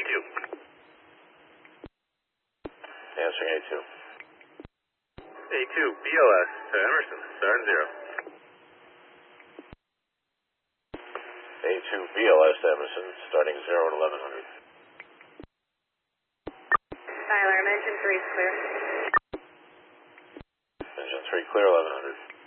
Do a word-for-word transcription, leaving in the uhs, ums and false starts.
two. Answering A two. A two, B L S to Emerson, starting zero. A two, B L S to Emerson, starting zero at eleven hundred. Tyler, engine three is clear. Engine three clear, eleven hundred.